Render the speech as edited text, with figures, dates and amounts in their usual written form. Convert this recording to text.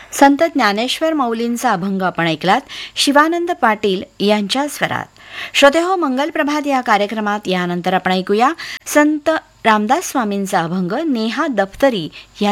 संत ज्ञानेश्वर माऊलींचा अभंग आपण ऐकलात शिवानंद पाटील यांच्या स्वरात. श्रोते हो, मंगल प्रभात या कार्यक्रमात यानंतर आपण ऐकूया संत रामदास स्वामींचा अभंग नेहा दफ्तरी या